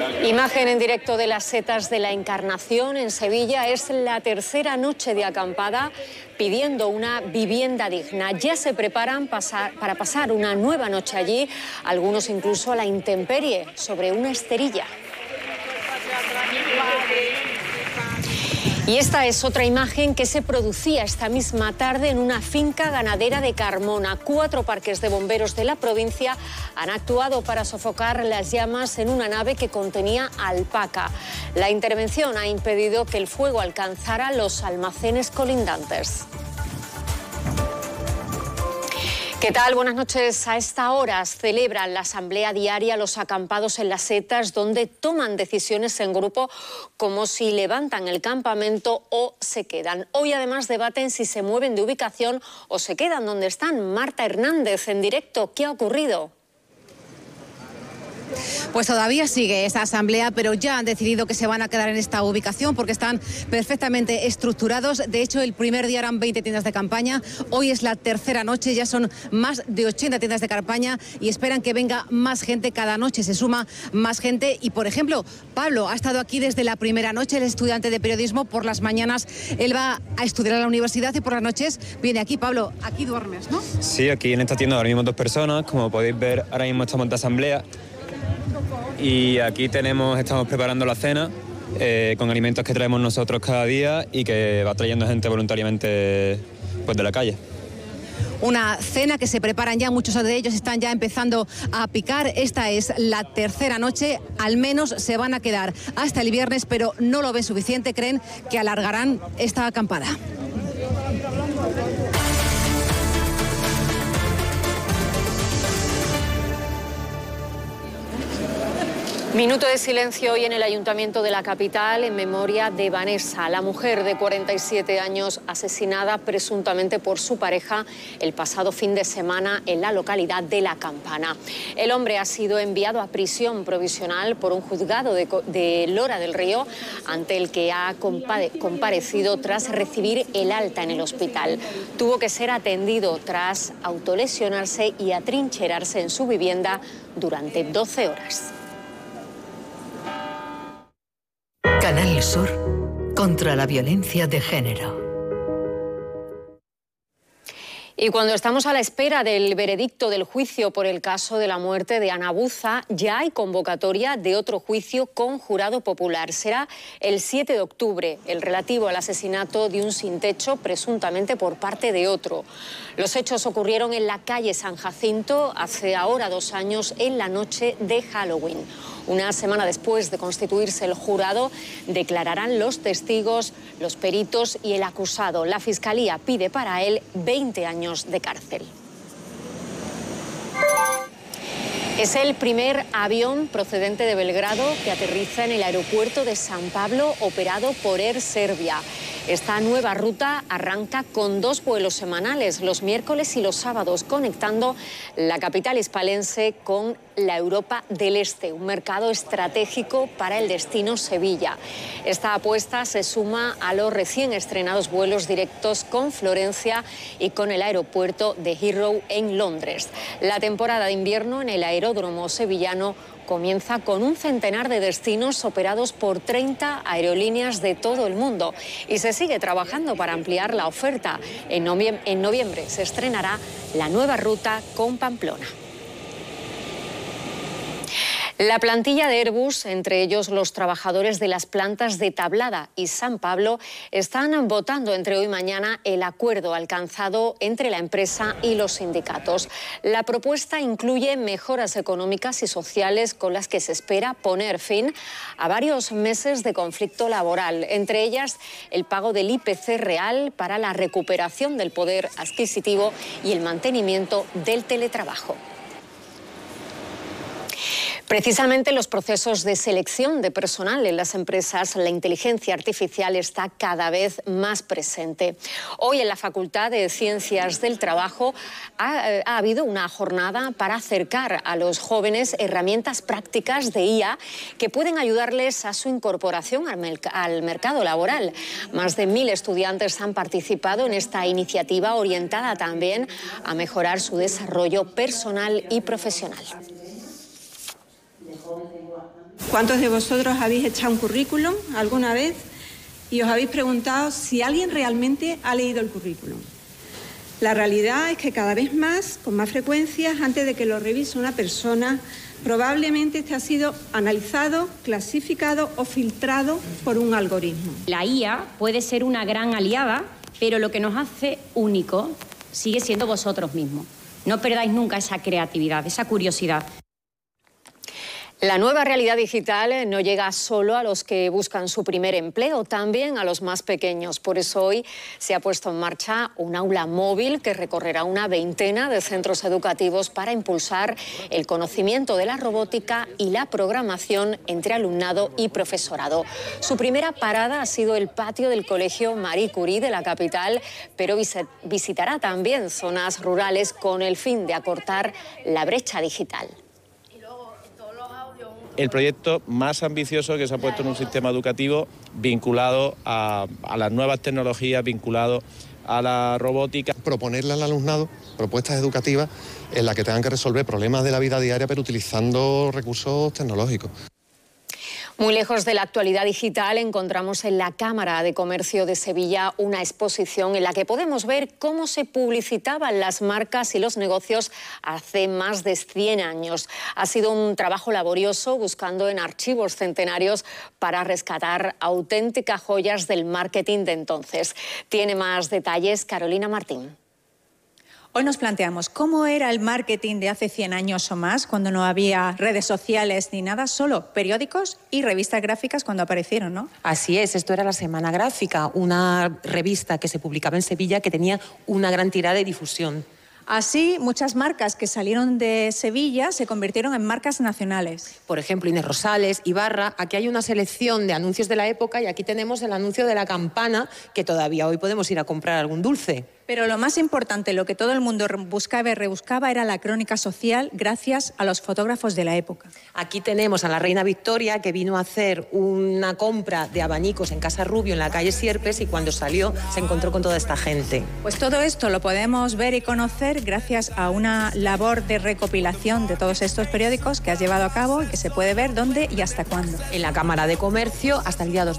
Imagen en directo de las setas de la Encarnación en Sevilla. Es la tercera noche de acampada pidiendo una vivienda digna. Ya se preparan para pasar una nueva noche allí, algunos incluso a la intemperie, sobre una esterilla. Y esta es otra imagen que se producía esta misma tarde en una finca ganadera de Carmona. 4 parques de bomberos de la provincia han actuado para sofocar las llamas en una nave que contenía alpaca. La intervención ha impedido que el fuego alcanzara los almacenes colindantes. ¿Qué tal? Buenas noches. A esta hora celebran la asamblea diaria los acampados en las setas, donde toman decisiones en grupo como si levantan el campamento o se quedan. Hoy además debaten si se mueven de ubicación o se quedan donde están. Marta Hernández en directo. ¿Qué ha ocurrido? Pues todavía sigue esa asamblea, pero ya han decidido que se van a quedar en esta ubicación porque están perfectamente estructurados. De hecho, el primer día eran 20 tiendas de campaña, hoy es la tercera noche, ya son más de 80 tiendas de campaña y esperan que venga más gente. Cada noche se suma más gente y, por ejemplo, Pablo ha estado aquí desde la primera noche, el estudiante de periodismo. Por las mañanas él va a estudiar a la universidad y por las noches viene aquí. Pablo, aquí duermes, ¿no? Sí, aquí en esta tienda dormimos 2 personas. Como podéis ver, ahora mismo estamos de asamblea. Y aquí estamos preparando la cena con alimentos que traemos nosotros cada día y que va trayendo gente voluntariamente pues, de la calle. Una cena que se preparan ya, muchos de ellos están ya empezando a picar. Esta es la tercera noche, al menos se van a quedar hasta el viernes, pero no lo ven suficiente, creen que alargarán esta acampada. Minuto de silencio hoy en el Ayuntamiento de la capital en memoria de Vanessa, la mujer de 47 años asesinada presuntamente por su pareja el pasado fin de semana en la localidad de La Campana. El hombre ha sido enviado a prisión provisional por un juzgado de Lora del Río, ante el que ha comparecido tras recibir el alta en el hospital. Tuvo que ser atendido tras autolesionarse y atrincherarse en su vivienda durante 12 horas. Canal Sur contra la violencia de género. Y cuando estamos a la espera del veredicto del juicio por el caso de la muerte de Ana Buza, ya hay convocatoria de otro juicio con jurado popular. Será el 7 de octubre, el relativo al asesinato de un sin techo, presuntamente por parte de otro. Los hechos ocurrieron en la calle San Jacinto hace ahora 2 años, en la noche de Halloween. Una semana después de constituirse el jurado, declararán los testigos, los peritos y el acusado. La Fiscalía pide para él 20 años de cárcel. Es el primer avión procedente de Belgrado que aterriza en el aeropuerto de San Pablo, operado por Air Serbia. Esta nueva ruta arranca con 2 vuelos semanales, los miércoles y los sábados, conectando la capital hispalense con la Europa del Este, un mercado estratégico para el destino Sevilla. Esta apuesta se suma a los recién estrenados vuelos directos con Florencia y con el aeropuerto de Heathrow en Londres. La temporada de invierno en el aeródromo sevillano comienza con un centenar de destinos operados por 30 aerolíneas de todo el mundo y se sigue trabajando para ampliar la oferta. En noviembre se estrenará la nueva ruta con Pamplona. La plantilla de Airbus, entre ellos los trabajadores de las plantas de Tablada y San Pablo, están votando entre hoy y mañana el acuerdo alcanzado entre la empresa y los sindicatos. La propuesta incluye mejoras económicas y sociales con las que se espera poner fin a varios meses de conflicto laboral, entre ellas el pago del IPC real para la recuperación del poder adquisitivo y el mantenimiento del teletrabajo. Precisamente en los procesos de selección de personal en las empresas, la inteligencia artificial está cada vez más presente. Hoy en la Facultad de Ciencias del Trabajo ha habido una jornada para acercar a los jóvenes herramientas prácticas de IA que pueden ayudarles a su incorporación al mercado laboral. Más de 1000 estudiantes han participado en esta iniciativa orientada también a mejorar su desarrollo personal y profesional. ¿Cuántos de vosotros habéis echado un currículum alguna vez y os habéis preguntado si alguien realmente ha leído el currículum? La realidad es que cada vez más, con más frecuencia, antes de que lo revise una persona, probablemente este ha sido analizado, clasificado o filtrado por un algoritmo. La IA puede ser una gran aliada, pero lo que nos hace únicos sigue siendo vosotros mismos. No perdáis nunca esa creatividad, esa curiosidad. La nueva realidad digital no llega solo a los que buscan su primer empleo, también a los más pequeños. Por eso hoy se ha puesto en marcha un aula móvil que recorrerá una veintena de centros educativos para impulsar el conocimiento de la robótica y la programación entre alumnado y profesorado. Su primera parada ha sido el patio del Colegio Marie Curie de la capital, pero visitará también zonas rurales con el fin de acortar la brecha digital. El proyecto más ambicioso que se ha puesto en un sistema educativo vinculado a las nuevas tecnologías, vinculado a la robótica. Proponerle al alumnado propuestas educativas en las que tengan que resolver problemas de la vida diaria, pero utilizando recursos tecnológicos. Muy lejos de la actualidad digital, encontramos en la Cámara de Comercio de Sevilla una exposición en la que podemos ver cómo se publicitaban las marcas y los negocios hace más de 100 años. Ha sido un trabajo laborioso buscando en archivos centenarios para rescatar auténticas joyas del marketing de entonces. Tiene más detalles Carolina Martín. Hoy nos planteamos cómo era el marketing de hace 100 años o más, cuando no había redes sociales ni nada, solo periódicos y revistas gráficas cuando aparecieron, ¿no? Así es, esto era la Semana Gráfica, una revista que se publicaba en Sevilla que tenía una gran tirada de difusión. Así, muchas marcas que salieron de Sevilla se convirtieron en marcas nacionales. Por ejemplo, Inés Rosales, Ibarra. Aquí hay una selección de anuncios de la época y aquí tenemos el anuncio de la campana, que todavía hoy podemos ir a comprar algún dulce. Pero lo más importante, lo que todo el mundo buscaba y rebuscaba, era la crónica social gracias a los fotógrafos de la época. Aquí tenemos a la reina Victoria, que vino a hacer una compra de abanicos en Casa Rubio, en la calle Sierpes, y cuando salió se encontró con toda esta gente. Pues todo esto lo podemos ver y conocer gracias a una labor de recopilación de todos estos periódicos que has llevado a cabo y que se puede ver dónde y hasta cuándo. En la Cámara de Comercio hasta el día 2